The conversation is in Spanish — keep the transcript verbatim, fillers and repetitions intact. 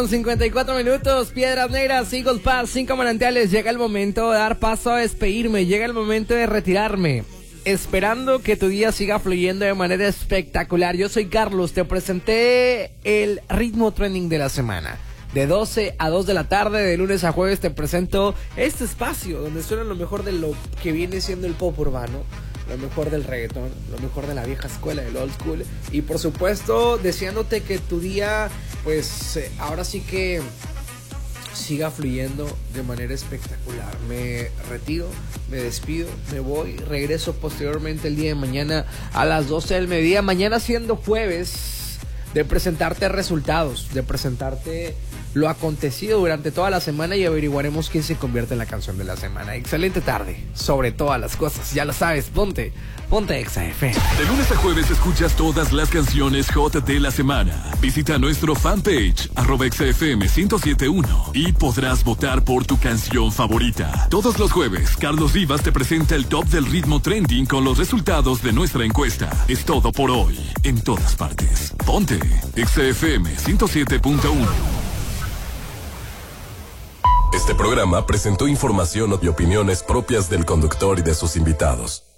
cincuenta y cuatro minutos, Piedras Negras, Eagle Pass, cinco manantiales. Llega el momento de dar paso a despedirme. Llega el momento de retirarme. Esperando que tu día siga fluyendo de manera espectacular. Yo soy Carlos, te presenté el ritmo trending de la semana. De doce a dos de la tarde, de lunes a jueves, te presento este espacio donde suena lo mejor de lo que viene siendo el pop urbano, lo mejor del reggaetón, lo mejor de la vieja escuela, del old school. Y por supuesto, deseándote que tu día, pues, eh, ahora sí que siga fluyendo de manera espectacular. Me retiro, me despido, me voy, regreso posteriormente el día de mañana a las doce del mediodía. Mañana siendo jueves, de presentarte resultados, de presentarte lo acontecido durante toda la semana y averiguaremos quién se convierte en la canción de la semana. Excelente tarde, sobre todas las cosas, ya lo sabes, ponte, ponte Exa F M. De lunes a jueves escuchas todas las canciones hot de la semana. Visita nuestro fanpage, arroba Exa F M ciento siete punto uno, y podrás votar por tu canción favorita. Todos los jueves, Carlos Rivas te presenta el top del ritmo trending con los resultados de nuestra encuesta. Es todo por hoy, en todas partes. Ponte Exa F M ciento siete punto uno. Este programa presentó información y opiniones propias del conductor y de sus invitados.